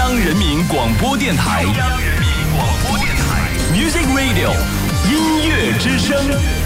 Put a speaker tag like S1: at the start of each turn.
S1: 央人民广播电台。中央人民广播电台 Music Radio 音乐之声。